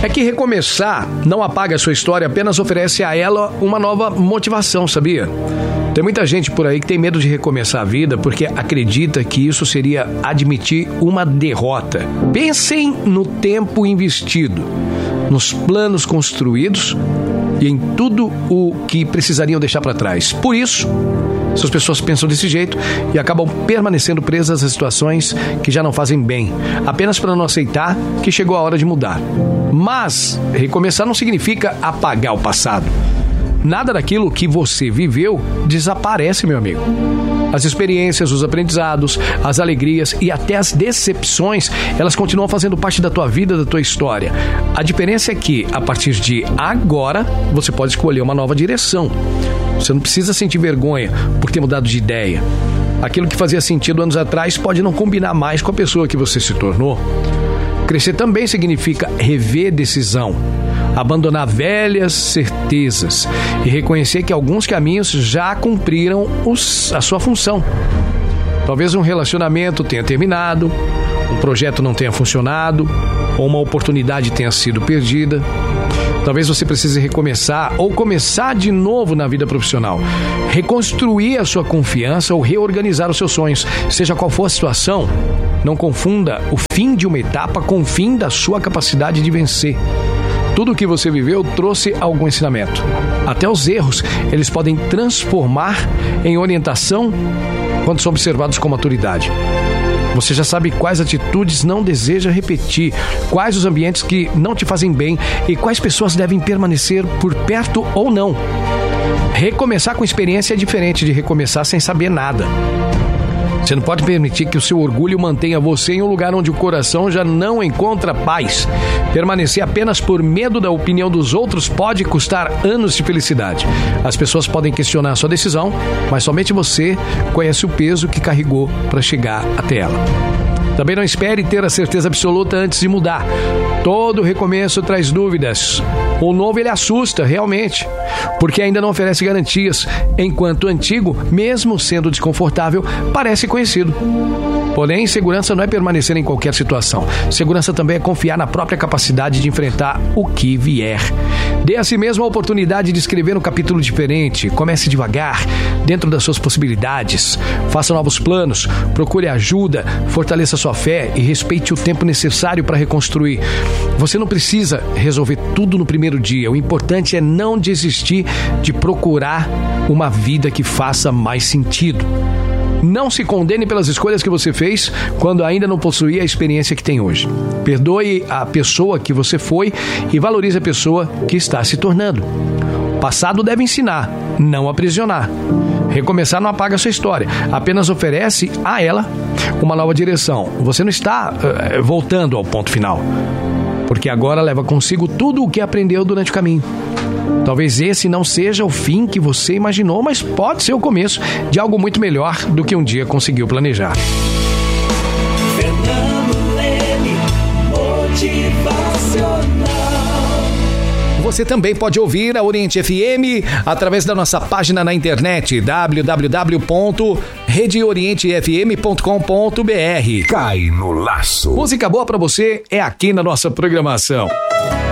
É que recomeçar não apaga a sua história, apenas oferece a ela uma nova motivação, sabia? Tem muita gente por aí que tem medo de recomeçar a vida porque acredita que isso seria admitir uma derrota. Pensem no tempo investido, nos planos construídos e em tudo o que precisariam deixar para trás. Por isso, essas pessoas pensam desse jeito e acabam permanecendo presas a situações que já não fazem bem, apenas para não aceitar que chegou a hora de mudar. Mas recomeçar não significa apagar o passado. Nada daquilo que você viveu desaparece, meu amigo. As experiências, os aprendizados, as alegrias e até as decepções, elas continuam fazendo parte da tua vida, da tua história. A diferença é que, a partir de agora, você pode escolher uma nova direção. Você não precisa sentir vergonha por ter mudado de ideia. Aquilo que fazia sentido anos atrás pode não combinar mais com a pessoa que você se tornou. Crescer também significa rever decisão, abandonar velhas certezas e reconhecer que alguns caminhos já cumpriram a sua função. Talvez um relacionamento tenha terminado, um projeto não tenha funcionado, ou uma oportunidade tenha sido perdida. Talvez você precise recomeçar ou começar de novo na vida profissional, reconstruir a sua confiança ou reorganizar os seus sonhos. Seja qual for a situação, não confunda o fim de uma etapa com o fim da sua capacidade de vencer. Tudo o que você viveu trouxe algum ensinamento. Até os erros, eles podem transformar em orientação quando são observados com maturidade. Você já sabe quais atitudes não deseja repetir, quais os ambientes que não te fazem bem e quais pessoas devem permanecer por perto ou não. Recomeçar com experiência é diferente de recomeçar sem saber nada. Você não pode permitir que o seu orgulho mantenha você em um lugar onde o coração já não encontra paz. Permanecer apenas por medo da opinião dos outros pode custar anos de felicidade. As pessoas podem questionar a sua decisão, mas somente você conhece o peso que carregou para chegar até ela. Também não espere ter a certeza absoluta antes de mudar. Todo recomeço traz dúvidas. O novo ele assusta, realmente, porque ainda não oferece garantias, enquanto o antigo, mesmo sendo desconfortável, parece conhecido. Porém, segurança não é permanecer em qualquer situação. Segurança também é confiar na própria capacidade de enfrentar o que vier. Dê a si mesmo a oportunidade de escrever um capítulo diferente. Comece devagar, dentro das suas possibilidades. Faça novos planos, procure ajuda, fortaleça sua fé e respeite o tempo necessário para reconstruir. Você não precisa resolver tudo no primeiro dia. O importante é não desistir de procurar uma vida que faça mais sentido. Não se condene pelas escolhas que você fez quando ainda não possuía a experiência que tem hoje. Perdoe a pessoa que você foi e valorize a pessoa que está se tornando. O passado deve ensinar, não aprisionar. Recomeçar não apaga a sua história, apenas oferece a ela uma nova direção. Você não está voltando ao ponto final, porque agora leva consigo tudo o que aprendeu durante o caminho. Talvez esse não seja o fim que você imaginou, mas pode ser o começo de algo muito melhor do que um dia conseguiu planejar. Fernando Leme, motivacional. Você também pode ouvir a Oriente FM através da nossa página na internet www.redeorientefm.com.br. Cai no laço. Música boa pra você é aqui na nossa programação.